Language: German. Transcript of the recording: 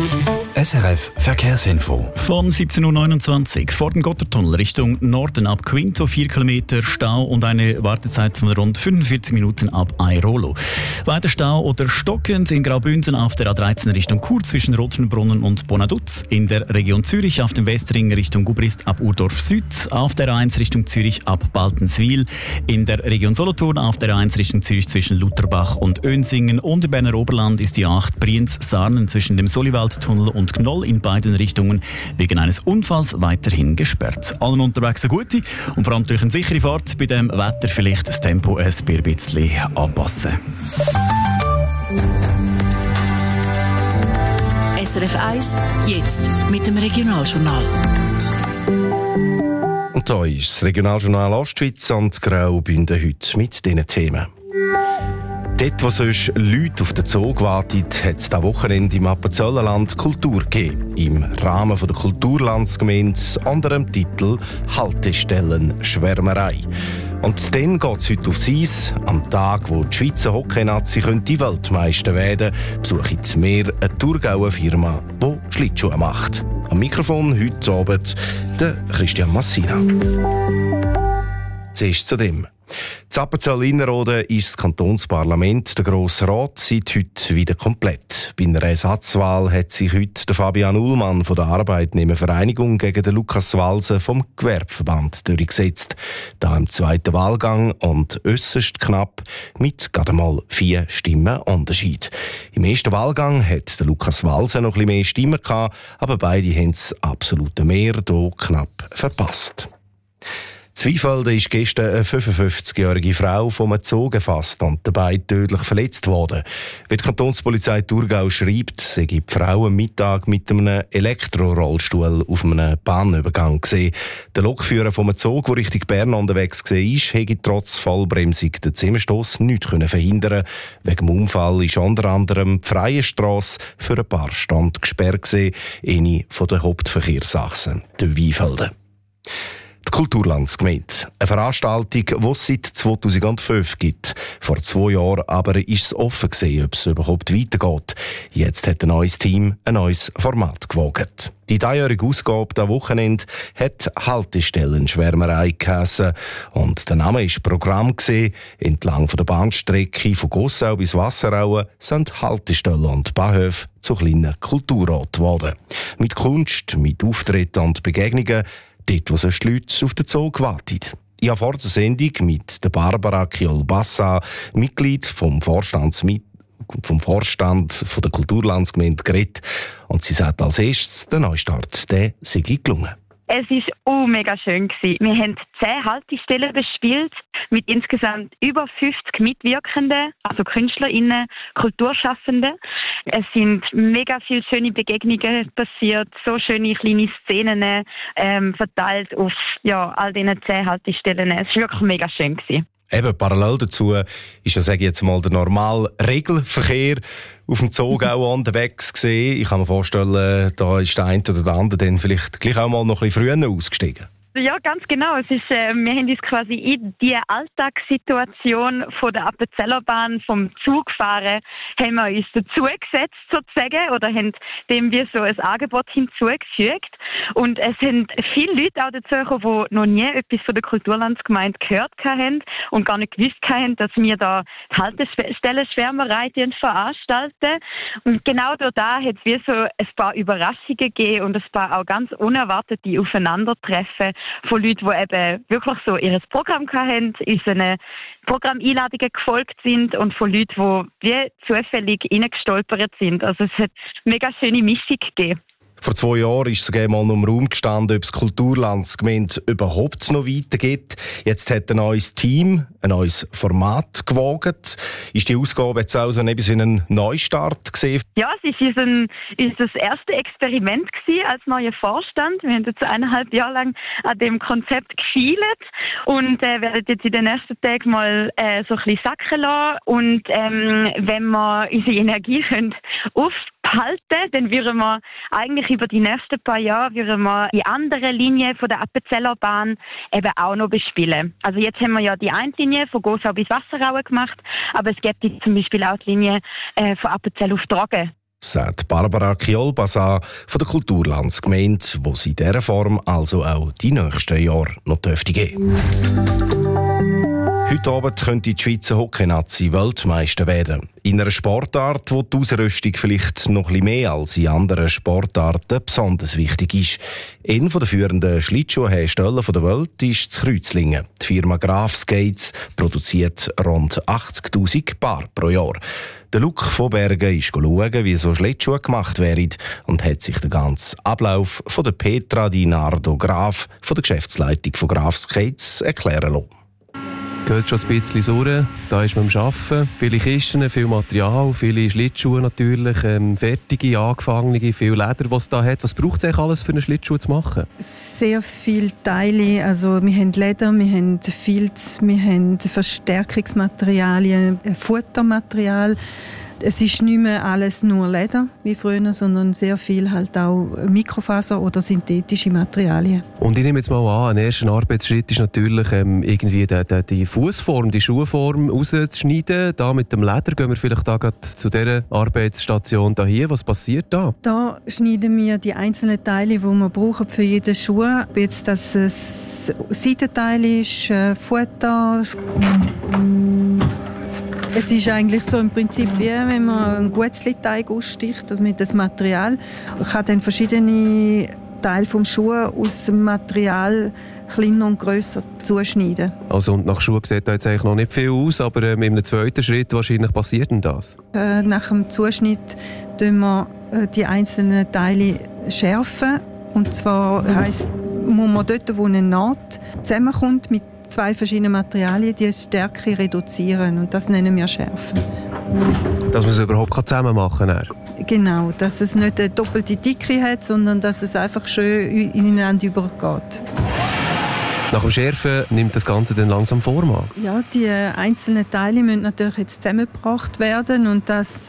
SRF Verkehrsinfo. Von 17.29 Uhr vor dem Gotthardtunnel Richtung Norden ab Quinto 4 Kilometer Stau und eine Wartezeit von rund 45 Minuten ab Airolo. Weiter Stau oder stockend in Graubünden auf der A13 Richtung Chur zwischen Rothenbrunnen und Bonaduz. In der Region Zürich auf dem Westring Richtung Gubrist ab Urdorf Süd. Auf der A1 Richtung Zürich ab Baltenswil. In der Region Solothurn auf der A1 Richtung Zürich zwischen Lutherbach und Önsingen. Und im Berner Oberland ist die A8 Brienz-Sarnen zwischen dem Soliwaldtunnel und Knoll in beiden Richtungen wegen eines Unfalls weiterhin gesperrt. Allen unterwegs eine gute und vor allem durch eine sichere Fahrt. Bei dem Wetter vielleicht das Tempo ein bisschen anpassen. SRF 1, jetzt mit dem Regionaljournal. Und da ist das Regionaljournal Ostschweiz und Graubünden heute mit diesen Themen. Dort, wo sonst Leute auf den Zug warten, hat es dieses Wochenende im Appenzellerland Kultur gegeben. Im Rahmen der Kulturlandsgemeinde unter dem Titel «Haltestellen Schwärmerei». Und dann geht es heute aufs Eis. Am Tag, wo die Schweizer Hockey-Nazi Weltmeister werden könnte, besucht mehr eine Thurgauer Firma, die Schlittschuhe macht. Am Mikrofon heute Abend der Christian Massina. Zuerst zu dem. In Appenzell-Innerrhoden ist das Kantonsparlament, der Grosse Rat, seit heute wieder komplett. Bei einer Ersatzwahl hat sich heute der Fabian Ullmann von der Arbeitnehmervereinigung gegen den Lukas Walser vom Gewerbeverband durchgesetzt. Da im zweiten Wahlgang und äusserst knapp mit gerade mal 4 Stimmen Unterschied. Im ersten Wahlgang hat der Lukas Walser noch ein bisschen mehr Stimmen gehabt, aber beide haben das absolute Mehr hier knapp verpasst. Zweifelden ist gestern eine 55-jährige Frau vom Zug gefasst und dabei tödlich verletzt worden. Wie die Kantonspolizei Thurgau schreibt, sei die Frau am Mittag mit einem Elektrorollstuhl auf einem Bahnübergang gesehen. Der Lokführer vom Zug, der Richtung Bern unterwegs war, hätte trotz Vollbremsung den Zusammenstoss nicht verhindern. Wegen dem Unfall ist unter anderem die freie Strasse für ein paar Stunden gesperrt gewesen, eine der Hauptverkehrsachsen, der Weinfelden. Die Kulturlandsgemeinde. Eine Veranstaltung, die es seit 2005 gibt. Vor 2 Jahren aber ist es offen gewesen, ob es überhaupt weitergeht. Jetzt hat ein neues Team ein neues Format gewogen. Die dreijährige Ausgabe am Wochenende hat Haltestellen-Schwärmerei geheissen. Und der Name war Programm gewesen. Entlang der Bahnstrecke von Gossau bis Wasserauen sind Haltestellen und Bahnhöfe zu kleinen Kulturorten geworden. Mit Kunst, mit Auftritten und Begegnungen, dort, wo sonst die Leute auf den Zug warten. Ich habe vor der Sendung mit der Barbara Kiol-Bassa, Mitglied vom Vorstand der Kulturlandsgemeinde, geredet. Und sie sagt als erstes, der Neustart, der sei gelungen. Es war mega schön gewesen. Wir haben 10 Haltestellen bespielt mit insgesamt über 50 Mitwirkenden, also KünstlerInnen, Kulturschaffende. Es sind mega viele schöne Begegnungen passiert, so schöne kleine Szenen verteilt auf all diesen 10 Haltestellen. Es war wirklich mega schön gewesen. Eben, parallel dazu ist ja, sage ich jetzt mal, der normale Regelverkehr auf dem Zug auch unterwegs gewesen. Ich kann mir vorstellen, da ist der eine oder der andere dann vielleicht gleich auch mal noch ein bisschen früher ausgestiegen. Ja, ganz genau. Es ist, wir haben uns quasi in die Alltagssituation von der Appenzellerbahn, vom Zugfahren, haben wir uns dazugesetzt sozusagen oder haben dem wie so ein Angebot hinzugefügt. Und es sind viele Leute auch dazu gekommen, die noch nie etwas von der Kulturlandsgemeinde gehört haben und gar nicht gewusst haben, dass wir da die Haltestellen-Schwärmerei veranstalten. Und genau da hat es wie so ein paar Überraschungen gegeben und ein paar auch ganz unerwartete Aufeinandertreffen von Leuten, die eben wirklich so ihr Programm hatten, unseren Programmeinladungen gefolgt sind und von Leuten, die wie zufällig reingestolpert sind. Also es hat eine mega schöne Mischung gegeben. Vor 2 Jahren ist sogar mal noch im Raum gestanden, ob es Kulturlandsgemeinde überhaupt noch weitergeht. Jetzt hat ein neues Team, ein neues Format gewogen. Ist die Ausgabe jetzt auch so ein Neustart gewesen? Ja, es ist das erste Experiment gewesen als neuer Vorstand. Wir haben jetzt 1,5 Jahre lang an dem Konzept gefeilt und werden jetzt in den nächsten Tagen mal so ein bisschen sacken lassen. Und wenn wir unsere Energie aufhalten, dann würden wir eigentlich über die nächsten paar Jahre die andere Linie von der Appenzellerbahn eben auch noch bespielen. Also jetzt haben wir ja die eine Linie von Gossau bis Wasserauen gemacht, aber es gibt zum Beispiel auch die Linie von Appenzell auf Dragen. sagt Barbara Chiolbasa von der Kulturlandsgemeinde, wo sie in dieser Form also auch die nächsten Jahre noch dürfte geben. Heute Abend könnte die Schweizer Hockey-Nazi Weltmeister werden. In einer Sportart, wo die Ausrüstung vielleicht noch ein bisschen mehr als in anderen Sportarten besonders wichtig ist. Einer der führenden Schlittschuhhersteller der Welt ist in Kreuzlingen. Die Firma Graf Skates produziert rund 80'000 Paar pro Jahr. Der Luc von Bergen ist schauen, wie so Schlittschuhe gemacht werden und hat sich den ganzen Ablauf von der Petra Di Nardo Graf von der Geschäftsleitung von Graf Skates erklären lassen. Geht schon ein bisschen sauer. Da ist man am Arbeiten. Viele Kisten, viel Material, viele Schlittschuhe natürlich, fertige, angefangene, viel Leder, was es da hat. Was braucht es eigentlich alles, für einen Schlittschuh zu machen? Sehr viele Teile. Also wir haben Leder, wir haben Filz, wir haben Verstärkungsmaterialien, Futtermaterial. Es ist nicht mehr alles nur Leder wie früher, sondern sehr viel halt auch Mikrofaser oder synthetische Materialien. Und ich nehme jetzt mal an, ein erster Arbeitsschritt ist natürlich irgendwie die Fußform, die Schuhform rauszuschneiden. Da mit dem Leder gehen wir vielleicht da gerade zu dieser Arbeitsstation hier. Was passiert da? Da schneiden wir die einzelnen Teile, die wir brauchen für jeden Schuh. Ob jetzt das ein Seitenteil ist, Futter. Es ist eigentlich so im Prinzip wie wenn man einen Guetzli-Teig aussticht, also mit dem Material. Man kann dann verschiedene Teile des Schuhs aus dem Material kleiner und grösser zuschneiden. Also und nach Schuhen sieht da jetzt eigentlich noch nicht viel aus, aber in einem zweiten Schritt wahrscheinlich passiert denn das? Nach dem Zuschnitt schärfen wir die einzelnen Teile schärfen. Und zwar heisst, muss man dort, wo eine Naht zusammenkommt, mit zwei verschiedenen Materialien, die Stärke reduzieren. Und das nennen wir Schärfen. Dass man es überhaupt zusammen machen kann? Genau, dass es nicht eine doppelte Dicke hat, sondern dass es einfach schön ineinander übergeht. Nach dem Schärfen nimmt das Ganze dann langsam Form an? Ja, die einzelnen Teile müssen natürlich jetzt zusammengebracht werden und das